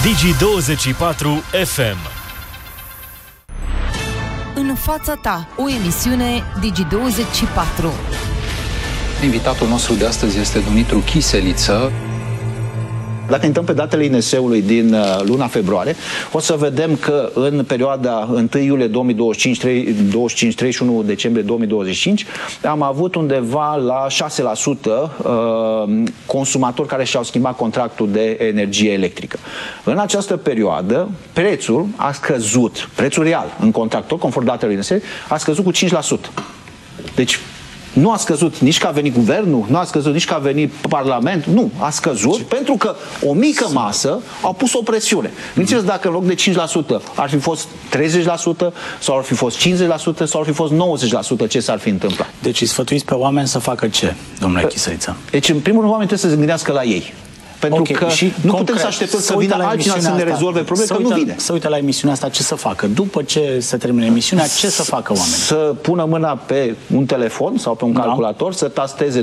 Digi24 FM. În fața ta, o emisiune Digi24. Invitatul nostru de astăzi este Dumitru Chiseliță. Dacă intrăm pe datele INS-ului din luna februarie, o să vedem că în perioada 1 iulie 2025, 31 decembrie 2025, am avut undeva la 6% consumatori care și-au schimbat contractul de energie electrică. În această perioadă, prețul a scăzut, prețul real în contractul, conform datelor INS, a scăzut cu 5%. Deci, nu a scăzut nici că a venit guvernul, nu a scăzut nici că a venit Parlamentul, nu, a scăzut pentru că o mică masă au pus o presiune. Gândiți-vă dacă în loc de 5% ar fi fost 30% sau ar fi fost 50% sau ar fi fost 90%, ce s-ar fi întâmplat. Deci îi sfătuiți pe oameni să facă ce, domnule Chiseliță? Deci în primul rând oamenii trebuie să se gândească la ei. Pentru că și nu concret, putem să așteptăm să vină altcineva să ne rezolve probleme, că nu vine. Să uite la emisiunea asta, ce să facă? După ce se termină emisiunea, ce să facă oamenii? Să pună mâna pe un telefon sau pe un calculator, să tasteze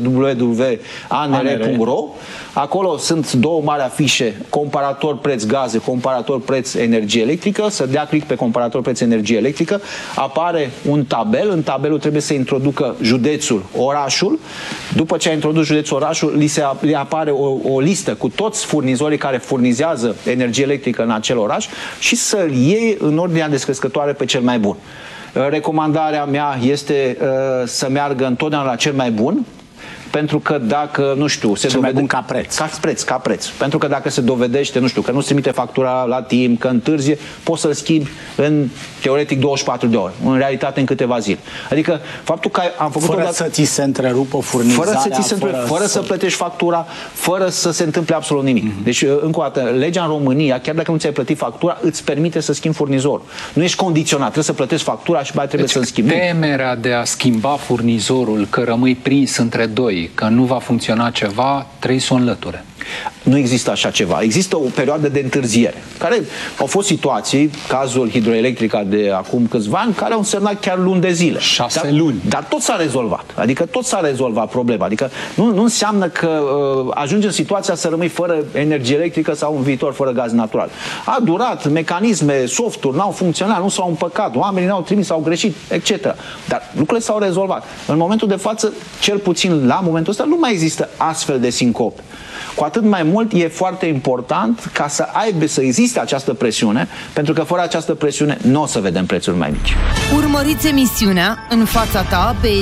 www.anr.ro. Acolo sunt două mari afișe, comparator preț gaze, comparator preț energie electrică, să dea click pe comparator preț energie electrică, apare un tabel, în tabelul trebuie să introducă județul, orașul, după ce a introdus județul, orașul, li apare o listă cu toți furnizorii care furnizează energie electrică în acel oraș și să-l iei în ordinea descrescătoare pe cel mai bun. Recomandarea mea este să meargă întotdeauna la cel mai bun, pentru că dacă, nu știu, se dovedește ca preț. Pentru că dacă se dovedește, nu știu, că nu-ți trimite factura la timp, că întârzie, poți să-l schimbi în, teoretic, 24 de ore. În realitate, în câteva zile. Adică, faptul că am făcut fără să ți se întrerupă furnizarea, fără să plătești factura, fără să se întâmple absolut nimic. Deci, încă o dată, legea în România, chiar dacă nu ți-ai plătit factura, îți permite să schimbi furnizorul. Nu ești condiționat, trebuie să plătești factura și mai trebuie să-l schimbi. Temerea de a schimba furnizorul, că rămâi prins între doi, că nu va funcționa ceva, trebuie să o înlăture. Nu există așa ceva. Există o perioadă de întârziere, care au fost situații, cazul Hidroelectrica de acum câțiva ani, care au însemnat chiar luni de zile. 6 luni. Dar tot s-a rezolvat. Adică tot s-a rezolvat problema. Adică nu înseamnă că ajunge în situația să rămâi fără energie electrică sau în viitor fără gaz natural. A durat, mecanisme, softuri n-au funcționat, nu s-au împăcat, oamenii n-au trimis, au greșit, etc. Dar lucrurile s-au rezolvat. În momentul de față, cel puțin la momentul ăsta, nu mai există astfel de sincope. Cu atât mai mult e foarte important ca să existe această presiune, pentru că fără această presiune nu o să vedem prețuri mai mici. Urmăriți emisiunea În fața ta pe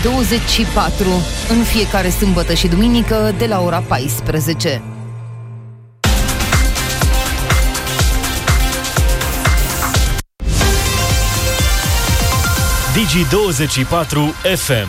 Digi24 în fiecare sâmbătă și duminică de la ora 14. Digi24 FM.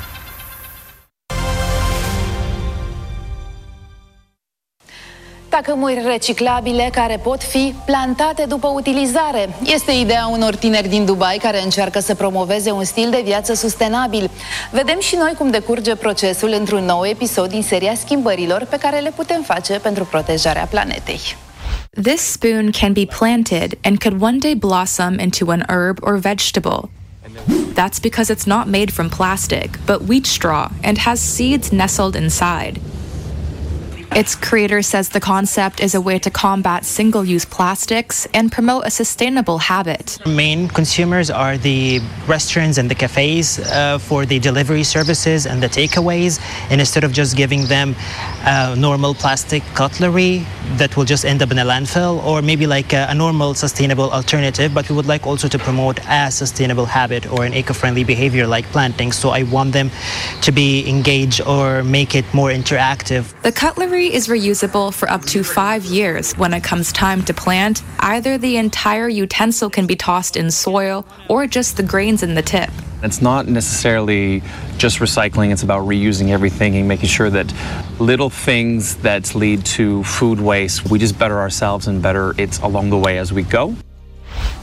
Tacâmuri reciclabile care pot fi plantate după utilizare. Este ideea unor tineri din Dubai care încearcă să promoveze un stil de viață sustenabil. Vedem și noi cum decurge procesul într-un nou episod din seria schimbărilor pe care le putem face pentru protejarea planetei. This spoon can be planted and could one day blossom into an herb or vegetable. That's because it's not made from plastic, but wheat straw and has seeds nestled inside. Its creator says the concept is a way to combat single-use plastics and promote a sustainable habit. Main consumers are the restaurants and the cafes for the delivery services and the takeaways, and instead of just giving them normal plastic cutlery that will just end up in a landfill, or maybe like a normal sustainable alternative, but we would like also to promote a sustainable habit or an eco-friendly behavior like planting, so I want them to be engaged or make it more interactive. The cutlery is reusable for up to 5 years. When it comes time to plant, either the entire utensil can be tossed in soil or just the grains in the tip. It's not necessarily just recycling, it's about reusing everything and making sure that little things that lead to food waste, we just better ourselves and better it along the way as we go.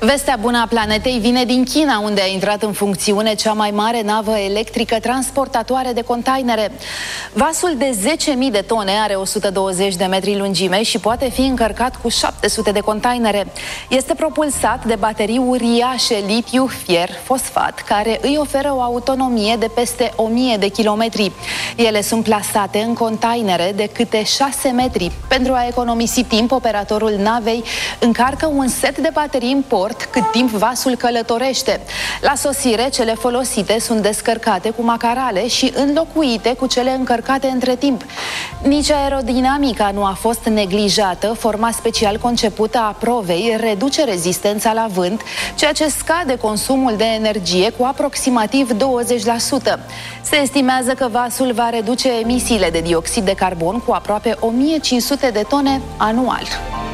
Vestea bună a planetei vine din China, unde a intrat în funcțiune cea mai mare navă electrică transportatoare de containere. Vasul de 10.000 de tone are 120 de metri lungime și poate fi încărcat cu 700 de containere. Este propulsat de baterii uriașe litiu-fier-fosfat, care îi oferă o autonomie de peste 1000 de kilometri. Ele sunt plasate în containere de câte 6 metri. Pentru a economisi timp, operatorul navei încarcă un set de baterii în port cât timp vasul călătorește. La sosire, cele folosite sunt descărcate cu macarale și înlocuite cu cele încărcate între timp. Nici aerodinamica nu a fost neglijată. Forma special concepută a provei reduce rezistența la vânt, ceea ce scade consumul de energie cu aproximativ 20%. Se estimează că vasul va reduce emisiile de dioxid de carbon cu aproape 1500 de tone anual.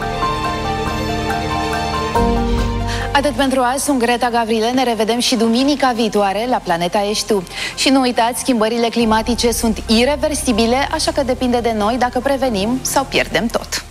Atât pentru azi, sunt Greta Gavrile, ne revedem și duminica viitoare la Planeta Ești Tu. Și nu uitați, schimbările climatice sunt ireversibile, așa că depinde de noi dacă prevenim sau pierdem tot.